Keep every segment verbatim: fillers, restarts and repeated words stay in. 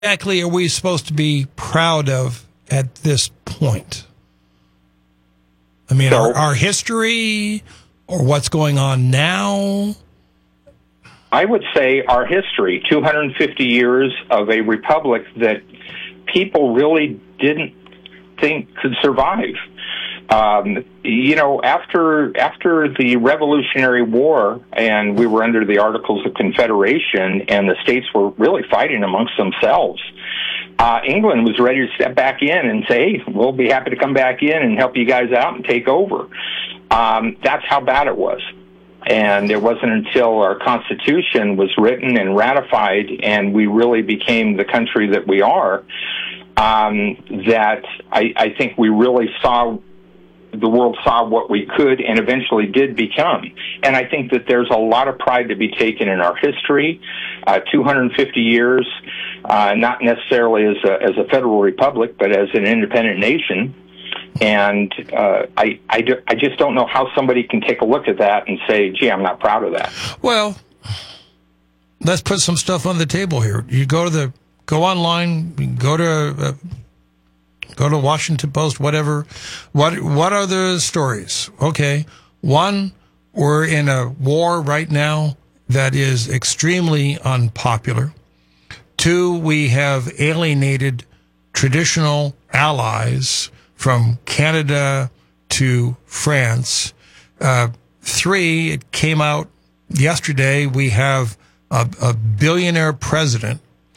exactly are we supposed to be proud of at this point? I mean, So, our, our history or what's going on now? I would say our history, two hundred fifty years of a republic that people really didn't think could survive. Um, you know, after after the Revolutionary War, and we were under the Articles of Confederation, and the states were really fighting amongst themselves, uh, England was ready to step back in and say, hey, we'll be happy to come back in and help you guys out and take over. Um, that's how bad it was. And it wasn't until our Constitution was written and ratified and we really became the country that we are, um, that I, I think we really saw, the world saw what we could and eventually did become. And I think that there's a lot of pride to be taken in our history, uh, two hundred fifty years, uh, not necessarily as a, as a federal republic, but as an independent nation. And uh, I, I, do, I just don't know how somebody can take a look at that and say, gee, I'm not proud of that. Well, let's put some stuff on the table here. You go to the, go online, go to, uh, go to Washington Post, whatever. What, what are the stories? Okay. One, we're in a war right now that is extremely unpopular. Two, we have alienated traditional allies from Canada to France. Uh, three, it came out yesterday, we have a, a billionaire president.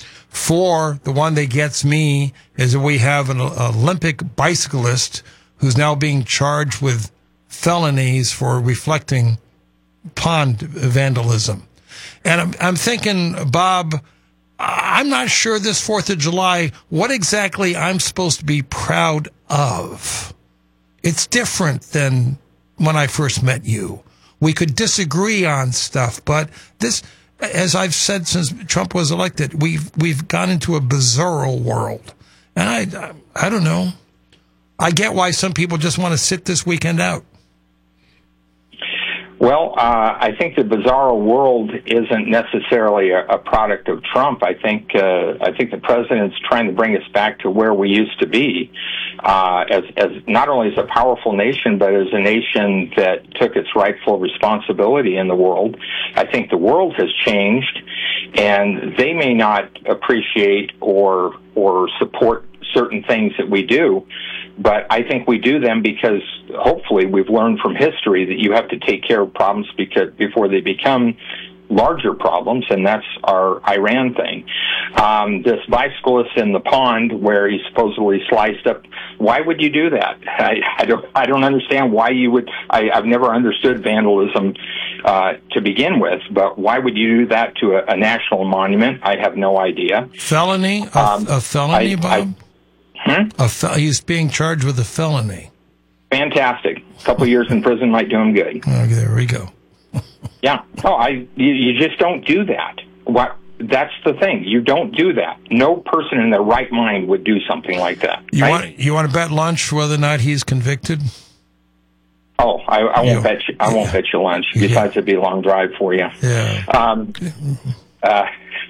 Four, the one that gets me is that we have an Olympic bicyclist who's now being charged with felonies for reflecting pond vandalism. And I'm, I'm thinking, Bob, I'm not sure this fourth of July, what exactly I'm supposed to be proud of. It's different than when I first met you. We could disagree on stuff, but this, as I've said since Trump was elected, we've we've gone into a bizarro world. And I, I, I don't know. I get why some people just want to sit this weekend out. Well, uh, I think the bizarro world isn't necessarily a, a product of Trump. I think uh, I think the president's trying to bring us back to where we used to be, uh, as as not only as a powerful nation, but as a nation that took its rightful responsibility in the world. I think the world has changed, and they may not appreciate or or support certain things that we do, but I think we do them because hopefully we've learned from history that you have to take care of problems because before they become larger problems, and that's our Iran thing. Um, this bicyclist in the pond where he supposedly sliced up, why would you do that? I, I don't I don't understand why you would. I, I've never understood vandalism uh, to begin with, but why would you do that to a, a national monument? I have no idea. Felony? A, Um, a felony, I- Bob? I- Hmm? A fel- he's being charged with a felony. Fantastic. A couple years in prison might do him good. Okay, there we go. Yeah. Oh, I. You, you just don't do that. What? That's the thing. You don't do that. No person in their right mind would do something like that. You right? want you want to bet lunch whether or not he's convicted? Oh, I, I won't You- bet you. I won't yeah. bet you lunch. Yeah. Besides, it'd be a long drive for you. Yeah. Um, uh,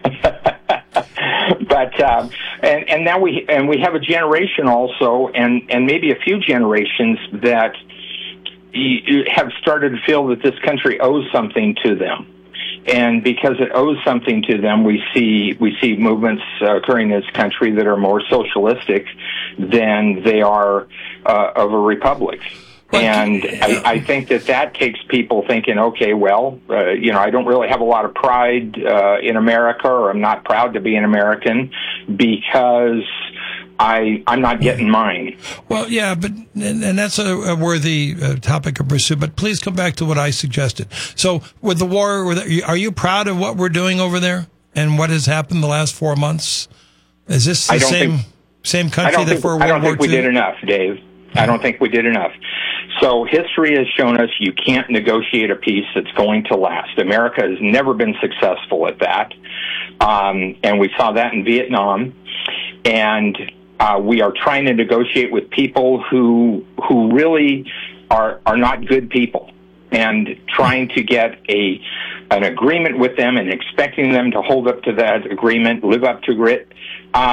but uh, and and now we and we have a generation also, and and maybe a few generations that y- have started to feel that this country owes something to them. And because it owes something to them, we see we see movements uh, occurring in this country that are more socialistic than they are uh, of a republic. And I, I think that that takes people thinking, okay, well, uh, you know, I don't really have a lot of pride uh, in America, or I'm not proud to be an American because I, I'm not getting mine. Well, yeah, but and, and that's a, a worthy uh, topic of pursuit. But please come back to what I suggested. So, with the war, with the, are you proud of what we're doing over there and what has happened the last four months? Is this the I don't same think, same I country don't that think, for World I don't War think we Two? did enough, Dave. I don't think we did enough. So history has shown us you can't negotiate a peace that's going to last. America has never been successful at that. Um, and we saw that in Vietnam. And uh, we are trying to negotiate with people who who really are are not good people. and trying to get a an agreement with them and expecting them to hold up to that agreement, live up to it.